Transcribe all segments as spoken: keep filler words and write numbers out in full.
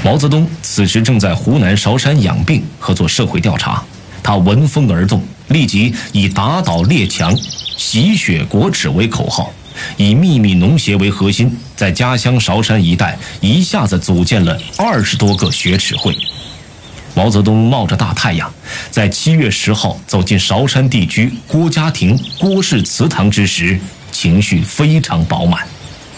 毛泽东此时正在湖南韶山养病和做社会调查，他闻风而动，立即以打倒列强、洗雪国耻为口号，以秘密农协为核心，在家乡韶山一带一下子组建了二十多个学耻会。毛泽东冒着大太阳，在七月十号走进韶山地区郭家亭郭氏祠堂之时，情绪非常饱满。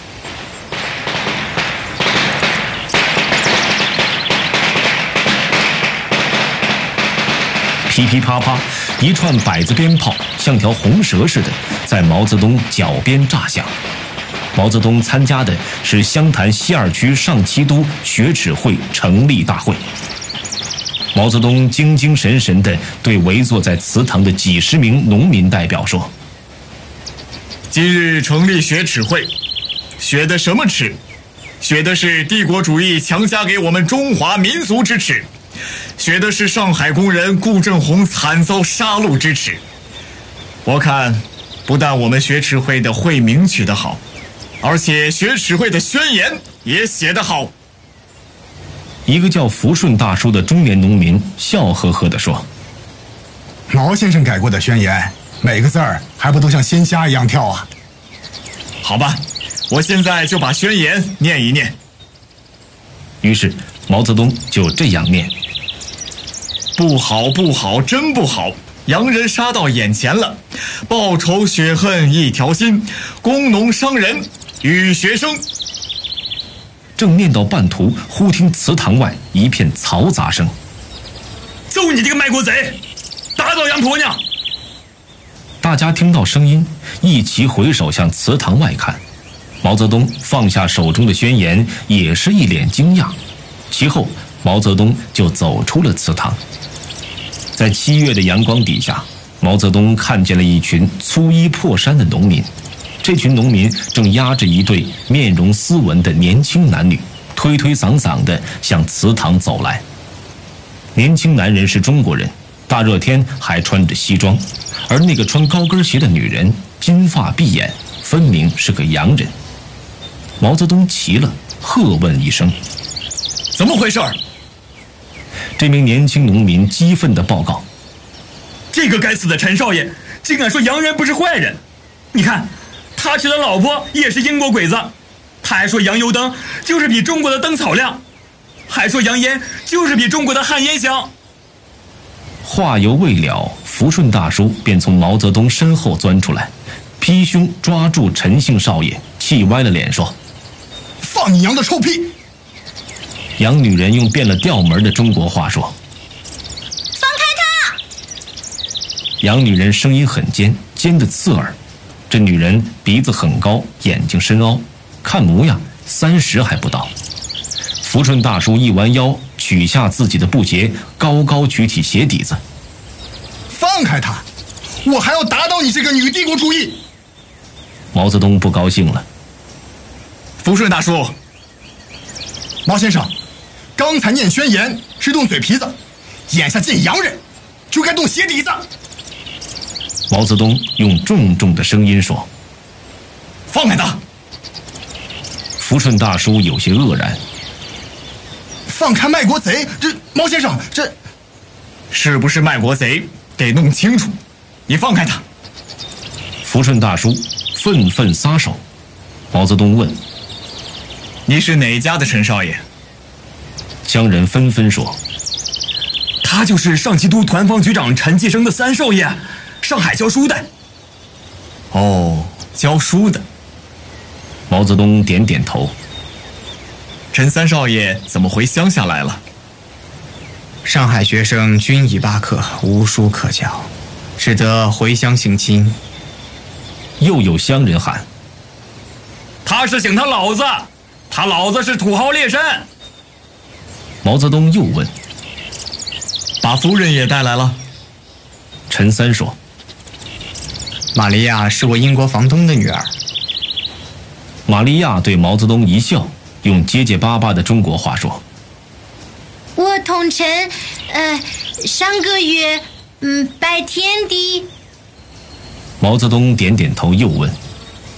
噼噼啪啪，一串百子鞭炮像条红蛇似的在毛泽东脚边炸响。毛泽东参加的是湘潭西二区上七都学耻会成立大会。毛泽东精精神神地对围坐在祠堂的几十名农民代表说：“ 今日成立学耻会，学的什么耻？学的是帝国主义强加给我们中华民族之耻，学的是上海工人顾正红惨遭杀戮之耻。我看，不但我们学耻会的会名取得好，而且学耻会的宣言也写得好。” 一个叫福顺大叔的中年农民笑呵呵地说：“ 毛先生改过的宣言，每个字儿还不都像鲜虾一样跳啊？” 好吧，我现在就把宣言念一念。 于是毛泽东就这样念：“ 不好不好，真不好！洋人杀到眼前了，报仇雪恨一条心，工农商人与学生。” 正念到半途，忽听祠堂外一片嘈杂声：“ 就你这个卖国贼，打倒杨婆娘！” 大家听到声音，一齐回首向祠堂外看。毛泽东放下手中的宣言，也是一脸惊讶。其后，毛泽东就走出了祠堂。在七月的阳光底下，毛泽东看见了一群粗衣破衫的农民。这群农民正押着一对面容斯文的年轻男女，推推搡搡地向祠堂走来。年轻男人是中国人，大热天还穿着西装，而那个穿高跟鞋的女人金发碧眼，分明是个洋人。毛泽东急了，喝问一声：“ 怎么回事？” 这名年轻农民激愤地报告：“ 这个该死的陈少爷竟敢说洋人不是坏人！你看，他娶的老婆也是英国鬼子，他还说洋油灯就是比中国的灯草亮，还说洋烟就是比中国的旱烟香。” 话犹未了，福顺大叔便从毛泽东身后钻出来，劈胸抓住陈姓少爷，气歪了脸说：“ 放你娘的臭屁！” 洋女人用变了调门的中国话说：“ 放开他！” 洋女人声音很尖，尖得刺耳。这女人鼻子很高，眼睛深凹，看模样三十还不到。福顺大叔一弯腰，取下自己的布鞋，高高举起鞋底子：“ 放开他！我还要打倒你这个女帝国主义！” 毛泽东不高兴了：“ 福顺大叔， 毛先生，刚才念宣言是动嘴皮子，眼下见洋人就该动鞋底子。” 毛泽东用重重的声音说：“ 放开他！” 福顺大叔有些愕然：“ 放开卖国贼！这毛先生，这是不是卖国贼？得弄清楚。你放开他！” 福顺大叔愤愤撒手。毛泽东问：“ 你是哪家的陈少爷？” 乡人纷纷说：“ 他就是上七都团防局长陈继生的三少爷。上海教书的。” 哦，教书的。 毛泽东点点头。 陈三少爷怎么回乡下来了？ 上海学生均已罢课，无书可教，只得回乡省亲。 又有乡人喊：“ 他是请他老子，他老子是土豪劣绅。” 毛泽东又问：“ 把夫人也带来了？” 陈三说：“ 玛利亚是我英国房东的女儿。” 玛利亚对毛泽东一笑，用结结巴巴的中国话说：“ 我同陈，呃，上个月，嗯，拜天地。” 毛泽东点点头，又问：“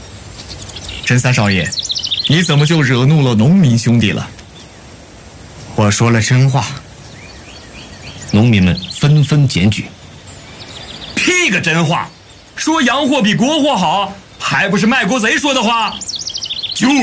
陈三少爷，你怎么就惹怒了农民兄弟了？” 我说了真话。 农民们纷纷检举。 屁个真话！说洋货比国货好，还不是卖国贼说的话？就是。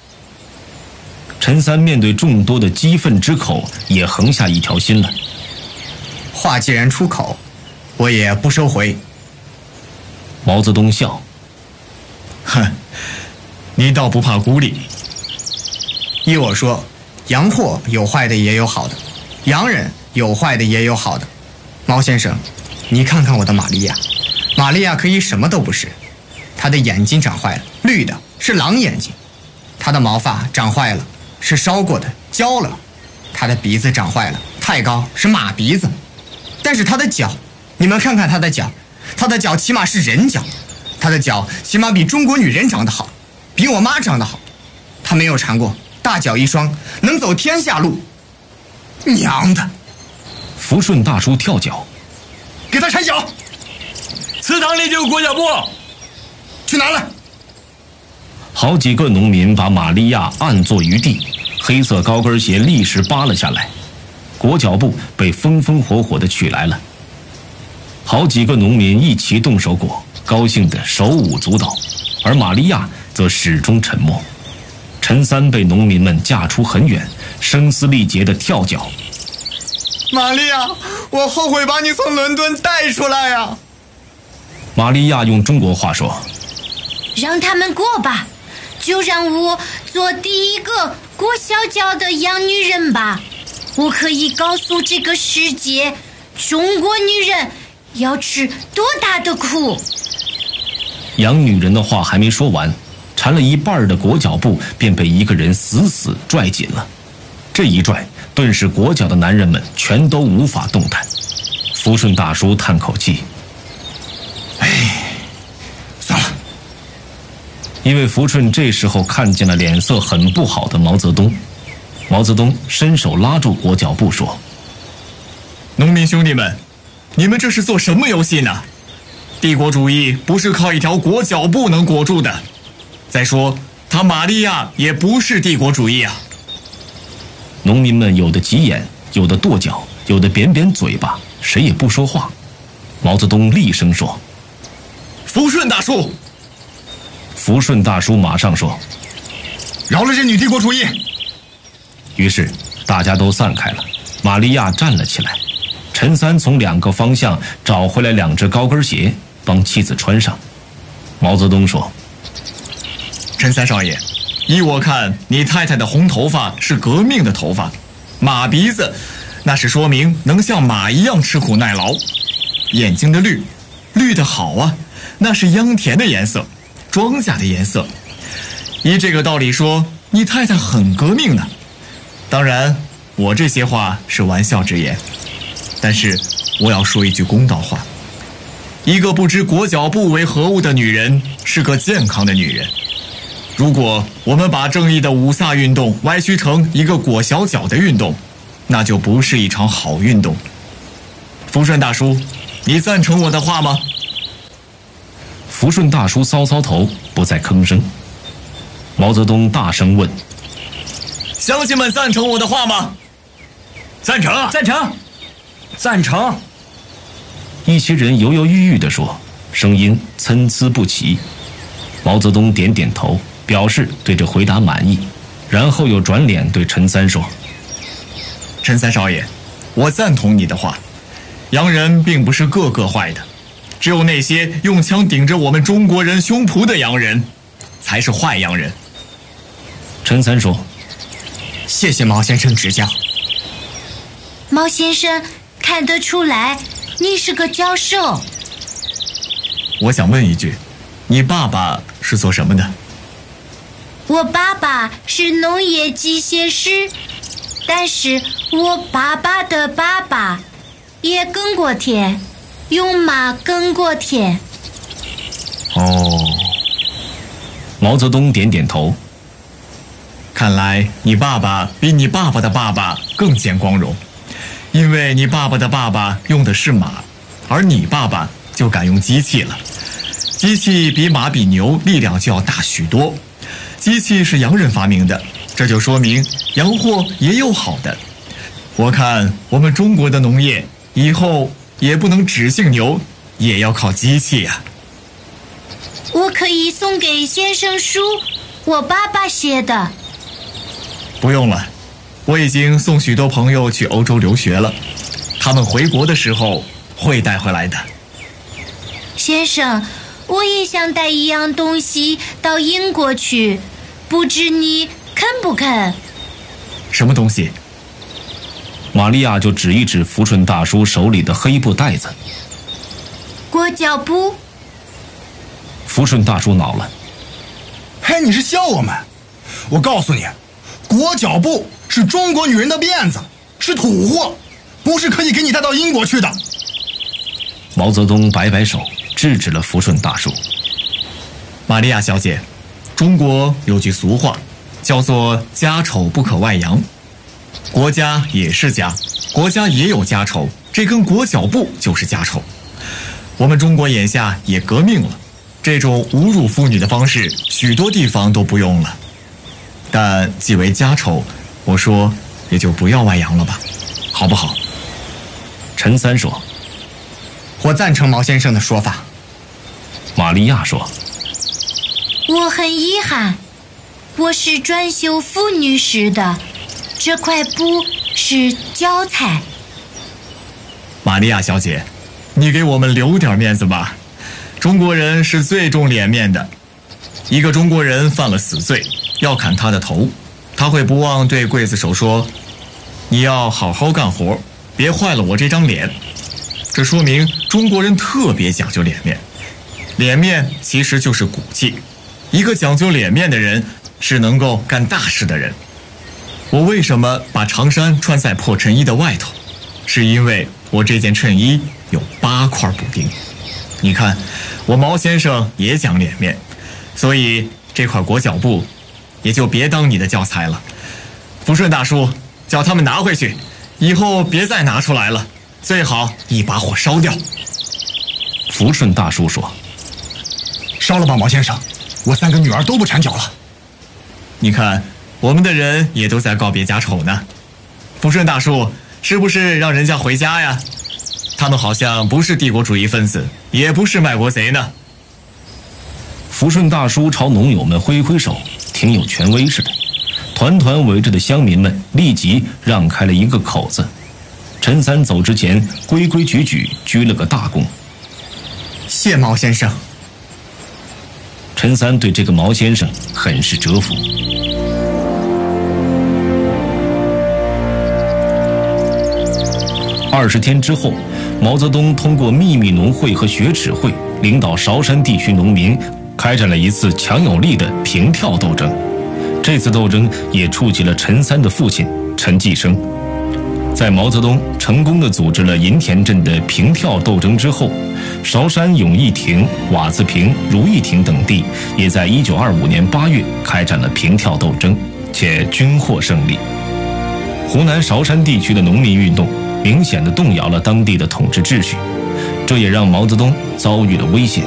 陈三面对众多的激愤之口，也横下一条心来。 话既然出口，我也不收回。 毛泽东笑： 哼，你倒不怕孤立。 依我说，洋货有坏的也有好的，洋人有坏的也有好的。毛先生，你看看我的玛利亚，玛利亚可以什么都不是，她的眼睛长坏了，绿的是狼眼睛；她的毛发长坏了，是烧过的，焦了；她的鼻子长坏了，太高，是马鼻子。但是她的脚，你们看看她的脚，她的脚起码是人脚，她的脚起码比中国女人长得好，比我妈长得好。她没有尝过大脚一双，能走天下路。娘的！ 福顺大叔跳脚， 给他铲脚！ 祠堂里就有裹脚布， 去拿来！ 好几个农民把玛利亚按坐于地，黑色高跟鞋立时扒了下来，裹脚布被风风火火地取来了。好几个农民一齐动手裹，高兴得手舞足蹈，而玛利亚则始终沉默。陈三被农民们架出很远，声嘶力竭地跳脚。 玛利亚，我后悔把你从伦敦带出来呀！ 玛利亚用中国话说： 让他们过吧，就让我做第一个裹小脚的洋女人吧。我可以告诉这个世界，中国女人要吃多大的苦。 洋女人的话还没说完，缠了一半的裹脚布便被一个人死死拽紧了。这一拽，顿时裹脚的男人们全都无法动弹。福顺大叔叹口气： 哎，算了。 因为福顺这时候看见了脸色很不好的毛泽东。毛泽东伸手拉住裹脚布说： 农民兄弟们，你们这是做什么游戏呢？帝国主义不是靠一条裹脚布能裹住的。再说，他玛利亚也不是帝国主义啊。 农民们有的急眼，有的跺脚，有的扁扁嘴巴，谁也不说话。毛泽东厉声说： 福顺大叔。 福顺大叔马上说： 饶了这女帝国主义。 于是大家都散开了，玛利亚站了起来。陈三从两个方向找回来两只高跟鞋，帮妻子穿上。毛泽东说： 陈三少爷，依我看，你太太的红头发是革命的头发，马鼻子那是说明能像马一样吃苦耐劳，眼睛的绿，绿的好啊，那是秧田的颜色，庄稼的颜色。依这个道理说，你太太很革命呢。当然，我这些话是玩笑之言，但是我要说一句公道话：一个不知裹脚布为何物的女人，是个健康的女人。如果我们把正义的五卅运动歪曲成一个裹小脚的运动，那就不是一场好运动。福顺大叔，你赞成我的话吗？ 福顺大叔搔搔头，不再吭声。毛泽东大声问： 乡亲们赞成我的话吗？ 赞成，赞成，赞成。 一些人犹犹豫豫地说，声音参差不齐。毛泽东点点头，表示对这回答满意，然后又转脸对陈三说： 陈三少爷，我赞同你的话，洋人并不是个个坏的，只有那些用枪顶着我们中国人胸脯的洋人才是坏洋人。 陈三说： 谢谢毛先生指教。 毛先生看得出来你是个教授。 我想问一句，你爸爸是做什么的？ 我爸爸是农业机械师，但是我爸爸的爸爸也耕过田，用马耕过田。 哦。毛泽东点点头。 看来你爸爸比你爸爸的爸爸更见光荣，因为你爸爸的爸爸用的是马，而你爸爸就敢用机器了。机器比马比牛力量就要大许多，机器是洋人发明的， 这就说明洋货也有好的。我看我们中国的农业以后也不能只姓牛，也要靠机器呀、啊。 我可以送给先生书，我爸爸写的。 不用了，我已经送许多朋友去欧洲留学了，他们回国的时候会带回来的。 先生，我也想带一样东西到英国去，不知你肯不肯？ 什么东西？ 玛利亚就指一指福顺大叔手里的黑布袋子。 裹脚布。 福顺大叔恼了。 嘿，你是笑我们？我告诉你，裹脚布是中国女人的辫子，是土货，不是可以给你带到英国去的。 毛泽东摆摆手，制止了福顺大叔。 玛利亚小姐，中国有句俗话，叫做家丑不可外扬。国家也是家，国家也有家丑，这根裹脚布就是家丑。我们中国眼下也革命了，这种侮辱妇女的方式，许多地方都不用了。但既为家丑，我说也就不要外扬了吧，好不好？ 陈三说。 我赞成毛先生的说法。 玛利亚说。 我很遗憾，我是专修妇女史的，这块布是教材。 玛利亚小姐，你给我们留点面子吧，中国人是最重脸面的。一个中国人犯了死罪，要砍他的头，他会不忘对刽子手说，你要好好干活，别坏了我这张脸。这说明中国人特别讲究脸面，脸面其实就是骨气，一个讲究脸面的人是能够干大事的人。我为什么把长衫穿在破衬衣的外头？是因为我这件衬衣有八块补丁。你看，我毛先生也讲脸面，所以这块裹脚布也就别当你的教材了。福顺大叔，叫他们拿回去，以后别再拿出来了，最好一把火烧掉。 福顺大叔说。 烧了吧，毛先生，我三个女儿都不缠脚了。 你看，我们的人也都在告别家丑呢。福顺大叔，是不是让人家回家呀？他们好像不是帝国主义分子，也不是卖国贼呢。 福顺大叔朝农友们挥挥手，挺有权威似的。团团围着的乡民们立即让开了一个口子。陈三走之前规规矩矩鞠了个大躬。 谢毛先生。 陈三对这个毛先生很是折服。二十天之后，毛泽东通过秘密农会和学齿会，领导韶山地区农民开展了一次强有力的平跳斗争。这次斗争也触及了陈三的父亲陈济生。在毛泽东成功地组织了银田镇的平跳斗争之后，韶山永义亭、瓦子坪、如意亭等地也在一九二五年八月开展了平跳斗争，且均获胜利。湖南韶山地区的农民运动明显地动摇了当地的统治秩序，这也让毛泽东遭遇了危险。